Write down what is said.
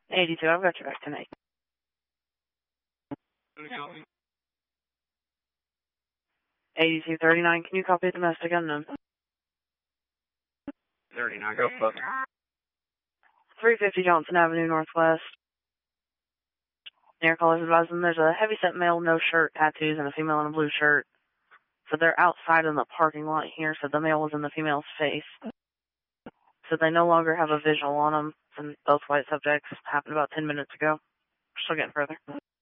82, I've got your back tonight. 8239, can you copy domestic unknown? 39, go fuck. 350 Johnson Avenue Northwest. Air callers advising there's a heavy-set male, no shirt, tattoos, and a female in a blue shirt. So they're outside in the parking lot here, so the male was in the female's face. So they no longer have a visual on them, and both white subjects happened about 10 minutes ago. We're still getting further.